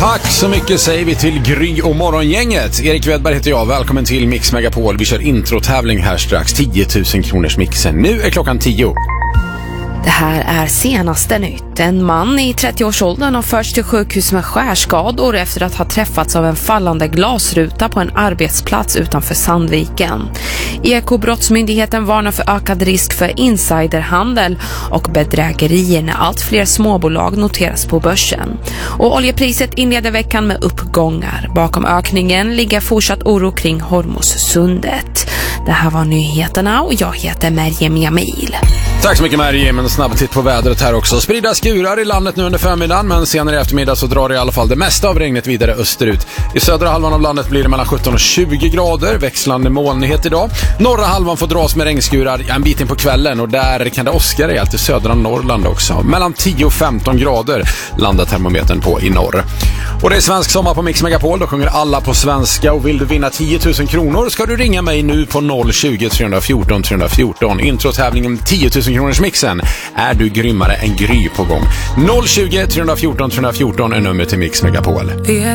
Tack så mycket säger vi till Gry och Morgongänget. Erik Wedberg heter jag, välkommen till Mix Megapol. Vi kör introtävling här strax, 10 000 kronors mixen. Nu är klockan 10. Det här är senaste nytt. En man i 30-årsåldern har förts till sjukhus med skärskador efter att ha träffats av en fallande glasruta på en arbetsplats utanför Sandviken. Ekobrottsmyndigheten varnar för ökad risk för insiderhandel och bedrägerier när allt fler småbolag noteras på börsen. Och oljepriset inleder veckan med uppgångar. Bakom ökningen ligger fortsatt oro kring Hormuzsundet. Det här var nyheterna och jag heter Merjem Jamil. Tack så mycket Merjem, en snabb titt på vädret här också. Spridda skurar i landet nu under förmiddagen, men senare i eftermiddag så drar det i alla fall det mesta av regnet vidare österut. I södra halvan av landet blir det mellan 17 och 20 grader, växlande molnighet idag. Norra halvan får dras med regnskurar en bit in på kvällen och där kan det åska rejält i södra Norrland också. Mellan 10 och 15 grader landar termometern på i norr. Och det är svensk sommar på Mix Megapol, då sjunger alla på svenska och vill du vinna 10 000 kronor ska du ringa mig nu på 020 314 314. Introtävlingen 10 000 kronors mixen. Är du grymmare än Gry på gång? 020 314 314 är nummer till Mix Megapol.